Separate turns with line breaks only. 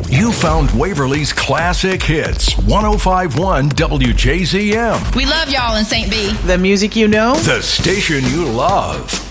You found Waverly's classic hits, 105.1 WJZM.
We love y'all in St. B.
The music you know.
The station you love.